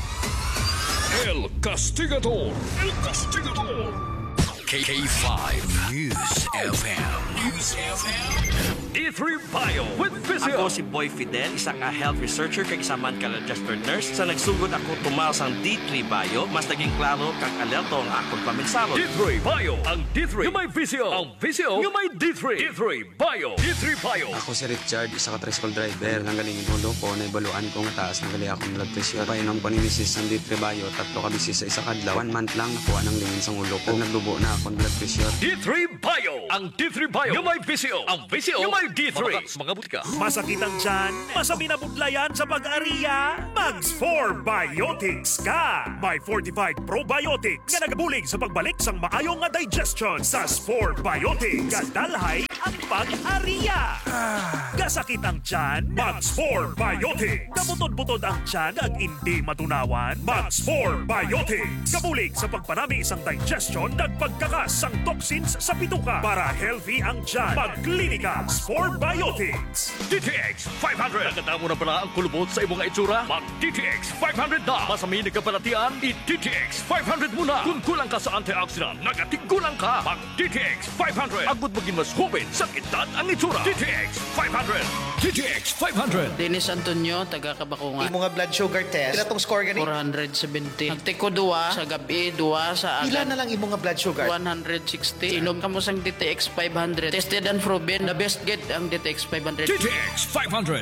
El Castigador. El Castigador. K5 News FM. News FM. D3 Bio with Visio. Ako si Boy Fidel, isang health researcher kag isaman ka registered nurse. Sa nagsugod ako tumaw sang D3 Bio, mas naging klaro kag alerto ang akong paminsaro. D3 Bio, ang D3 yung may Visio. Ang Visio yung may D3. D3 Bio. D3 Bio. Ako si Richard, isa ka tricycle driver. Nanggaling inulo ko, naibaluan ko nga taas nanggali akong blood pressure. Painom ko ni Mrs. ng D3 Bio, 3 ka bisis sa isa kadlaw. 1 month lang nakuha ng lingin sa ulo ko. Naglubo na akong blood pressure. D3 Bio, ang D3 Bio yung may Visio. Ang Visio yung may D3. Mga butika. Masakit ang tiyan, masami na budlayan sa pag-ariya, Mags 4 Biotics ka! May fortified probiotics nga nagabulig sa pagbalik sang maayong nga digestion sa 4 Biotics. Kadalhay ang pag-ariya. Gasakit ang tiyan, Mags 4 Biotics. Kabutod-butod ang tiyan ag hindi matunawan, Mags 4 Biotics. Kabulig sa pagpanami isang digestion at pagkakas sang toxins sa bituka para healthy ang tiyan. Mag-Clinica 4 Biotics. DTX 500. Naganda mo na pala ang kulubot sa imong itsura? Mag-DTX 500 na. Masami na kapalatian, i-DTX 500 muna. Kung kulang ka sa antioxidant, nagatigulang ka. Mag-DTX 500. Agud maging mas hubin sa edad ang itsura. DTX 500. DTX 500. Dennis Antonio, taga Kabakungan. Imo nga blood sugar test. Pila tong score gani? 470. Nagtiko 2 sa gabi, 2 sa agad. Pila na lang imo nga blood sugar? 160. Inom ka mo sang DTX 500. Tested and proven. The best get ang DTX 500. DTX 500.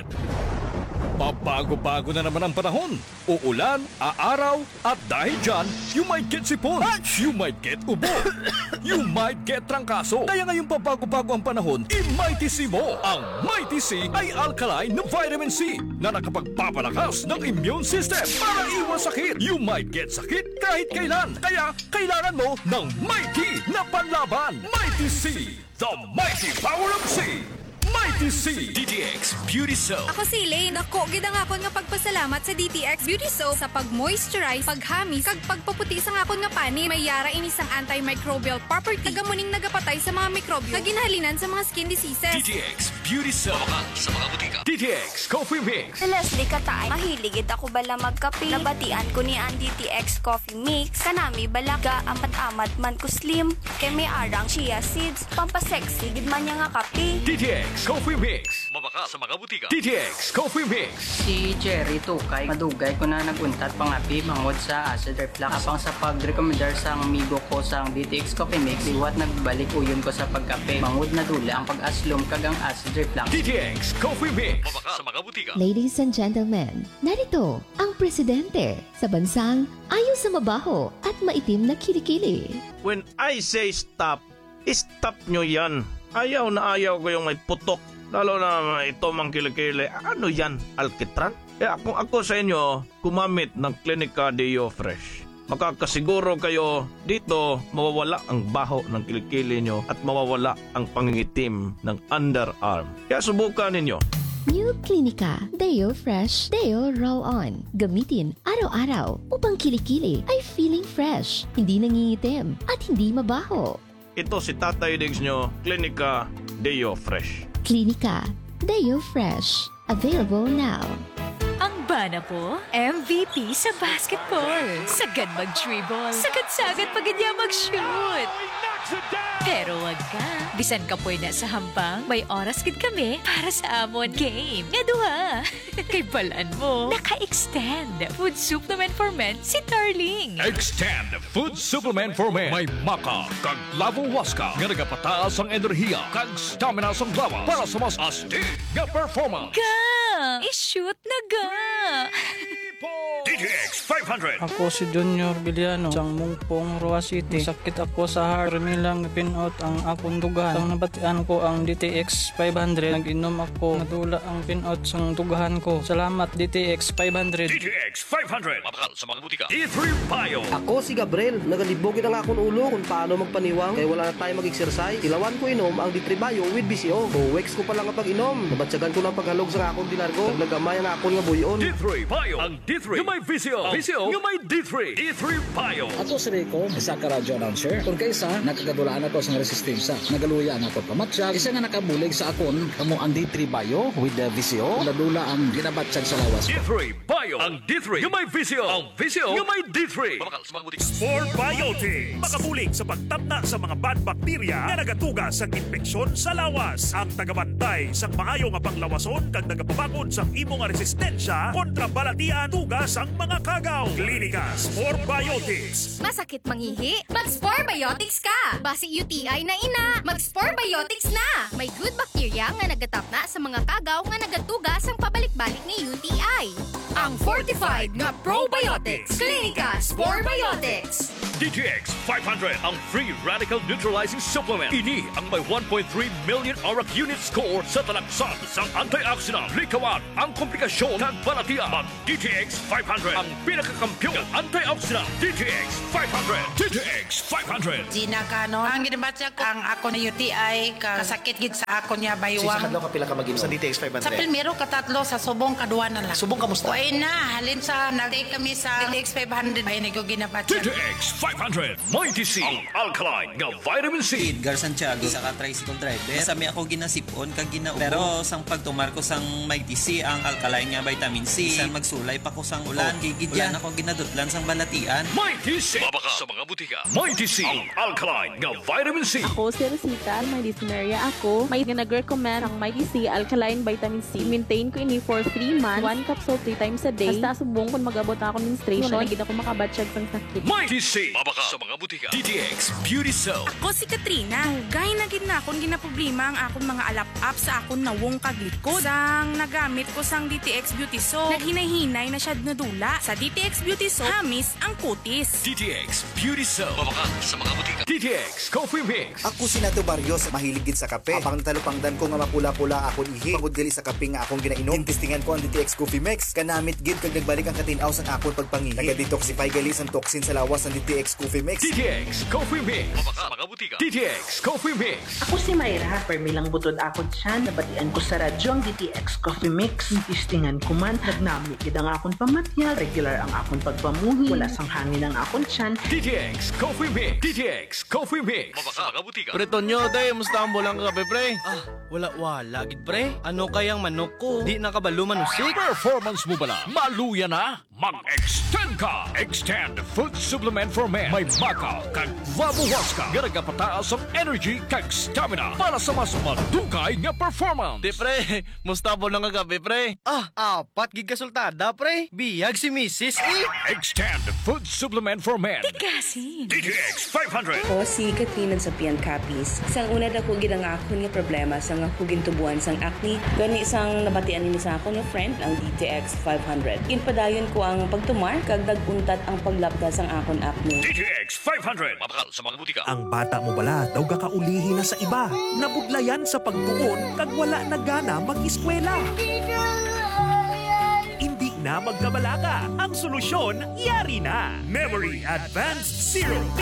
Pabago-bago na naman ang panahon. Uulan, aaraw, at dahil dyan, you might get sipon, you might get ubo, you might get trangkaso. Kaya ngayong pabago-bago ang panahon, i-Mighty C mo. Ang Mighty C ay alkaline na vitamin C na nakapagpapalakas ng immune system para iwas sakit. You might get sakit kahit kailan. Kaya kailangan mo ng Mighty na panlaban. Mighty C, the mighty power of C. Mighty C DTX Beauty Soap. Ako si Elaine. Ako, gid ang akon nga pagpasalamat sa DTX Beauty Soap sa pag-moisturize, paghamis, kag pagpaputi sa akon nga pani. May yara ini sang antimicrobial property. Tagamuning nagapatay sa mga mikrobyo. Kaginhalinan sa mga skin diseases. DTX Beauty Soap. Sa mga butika. DTX Coffee Mix. Si Leslie Katay. Mahiligid ako bala magkape. Nabatian ko ni ang DTX Coffee Mix. Kanami bala ga amat-amat man ko slim. Kay may arang chia seeds. Pampasexy gid man niya nga kape. DTX Coffee Mix. Mabaka sa mga butika. DTX Coffee Mix. Si Jerry Tukay, madugay ko na naguntat pangapi mangod sa acid reflux. Apang sa pag-recommendar sa amigo ko sa DTX Coffee Mix, liwat nagbalik uyon ko sa pagkape. Mangod na dula ang pag-aslom kagang acid reflux. DTX Coffee Mix. Mabaka sa mga butika. Ladies and gentlemen, narito ang presidente sa bansang ayaw sa mabaho at maitim na kilikili. When I say stop, stop nyo yan. Ayaw na ayaw ko yung may putok. Lalo na ito mang kilikili. Ano yan? Alkitran? Kung ako sa inyo, kumamit ng Clinica Deo Fresh. Makakasiguro kayo dito mawawala ang baho ng kilikili nyo at mawawala ang pangingitim ng underarm. Kaya subukan ninyo. New Clinica Deo Fresh Deo Roll-On. Gamitin araw-araw upang kilikili ay feeling fresh, hindi nangingitim at hindi mabaho. Ito si Tatay Diggs nyo, Clinica Deo Fresh. Clinica Deo Fresh. Available now. Ang bana po, MVP sa basketball. Sagad mag-dribble. Sagad-sagad paganya mag-shoot. Pero wag ka. Bisan ka po na sa hambang, may oras gid kami para sa amon game. Nga duha. Kay balaan mo, naka-extend. Food supplement for men si Darling. Extend Food Supplement for Men. May maka, kag lavo waska, nga nagapataas ang enerhiya, kag stamina sa lawas para sa mas astig nga performance. Ga! I-shoot na ga! DTX 500. Ako si Junior Villano, isang Mungpong, Roa City. Sakit ako sa heart. Ramilang pinot ang akong dugan. Ang nabatian ko ang DTX 500. Nag-inom ako. Nadula ang pinot sa dugahan ko. Salamat DTX 500. DTX 500. Mabakal sa mga butika. D3 Bio. Ako si Gabriel. Nagalibogin ang akong ulo kung paano magpaniwang. Kaya wala na tayo mag-exercise. Ilawan ko inom ang D3 Bio with BCO. 2 weeks ko pa lang ang pag-inom. Nabatsagan ko ng paghalog sa akong dinargo. Naglagamay ang akong nga buyon. D3 Bio. Ang D3 yung may VCO. VCO yung may D3. D3 Bio. Ako si Rico, isa ka radio announcer. Kung kaysa, nakagadulaan ako sa resistensya. Nagaluya na ako pamatsyag. Isa nga nakabulig sa akon, kamo ang D3 Bio with the VCO. Ladula ang ginabatsyag sa lawas. D3 Bio. Ang D3 yung may VCO. Ang VCO yung may D3. Sport Biotic. Makabulig sa pagtabna sa mga bad bacteria na nagatugas sa infeksyon sa lawas. Ang tagabantay sa maayo nga panglawason kag nagapabakod sa imo nga resistensya kontra balatian tugas ang mga kagaw. Klinika Sport Biotics. Masakit mangihi? Mag-Spore Biotics ka! Basi UTI na ina, mag-Spore Biotics na! May good bacteria nga nagatapna sa mga kagaw nga nagatugas ang pabalik-balik ni UTI. Ang fortified nga probiotics. Klinika Spore Biotics. DTX 500 ang free radical neutralizing supplement. Ini ang may 1.3 million auric unit score sa talaksan sang antioxidant. Likawan ang komplikasyon ng balatian. Mag DTX 500 ang pinakakampyon ng antioxidant. DTX 500. DTX 500. Gina Cano, ang ginabatsa ko ang ako na UTI kasakit gid sa ako niya baywang. Sa kadlaw ka pila ka mag-inom sa DTX 500? Sa primero katatlo sa subong kadua na lang. Subong kamusta? Oy na, halin sa nag-take kami sa DTX 500 ay nag ginabatsa. DTX 500. Mighty C. Ang alkaline nga vitamin C. Edgar Santiago sa tricycle driver. Sami ako ginasipon kag ginaubo. Pero sang pagtumar ko sang Mighty C ang alkaline nga vitamin C. Sang magsulay pa ko sang ulan. Gigidyan ako ginadutlan sang balatian. Mighty C. Mabaka sa mga butika. Mighty C. Ang alkaline nga vitamin C. Ako si Rosita, may dyspnea ako. May nag-recommend ang Mighty C alkaline vitamin C. Maintain ko ini for 3 months. 1 capsule 3 times a day. Hasta subong kung mag-abot ako menstruation. Nagid ako makabatsyag sang sakit. Mighty C. Mabaka sa mga butika. DTX Beauty Soap. Ako si Katrina. Hugay na gid na akong ginaproblema ang akong mga alap-up sa akong nawong kaglikod. Sang nagamit ko sang DTX Beauty Soap. Naghinay-hinay na siya nadula. Sa DTX Beauty Soap, hamis ang kutis. DTX Beauty Soap. Mabaka sa mga butika. DTX Coffee Mix. Ako si Nato Barrios, mahilig gid sa kape. Apang natalupangdan ko nga mapula-pula akong ihi. Pagod gali sa kape nga akong ginainom. Tintistingan ko ang DTX Coffee Mix. Kanamit gid kag nagbalik ang katinaw sang akong pagpangihi. Naga-detoxify gali sang toxin sa lawas ng DTX Coffee Mix. DTX Coffee Mix. Mabaka mga butika. DTX Coffee Mix. Ako si Mayra. Permilang butod ako siya. Nabatian ko sa radyo ang DTX Coffee Mix. Tintistingan ko man. Nagnami gid ang akong pamatyal. Regular ang akong pagpamuhi. Wala sang hangin ang akong tiyan. DTX Coffee Mix. DTX Coffee Mix. Mabaka mga butika. Pretonyo, day, musta ang bulang kape, pre? Wala, gid, pre. Ano kayang manok ko? Di nakabalo manusik. Performance mo bala? Maluya na? Mag-extend ka! Extend Food Supplement for Men. May baka kag vabuwas ka. Garaga pataas ang energy kag stamina para sa mas madugay nga performance. Di, pre. Musta ang bulang kape, pre? Apat gig kasultada, pre. Biyag si Mrs. Extend Food Supplement for Men. Tigasin. DTX 500. Ako si Katrina Zapian Capis. Sang una dako gid ang akon nga problema sang ako gintubuan sang acne. Gani sang nabatian ni sa akon nga friend ang DTX 500. Ginpadayon ko ang pagtumar kag daguntat ang paglapda sang akon acne. DTX 500. Mabakal sa mga butika. Ang bata mo bala daw gakaulihi na sa iba. Nabudlayan sa pagtuon kag wala na gana mag-eskwela. Hindi na magkabalaka. Ang solusyon, yari na. Memory Advanced Serum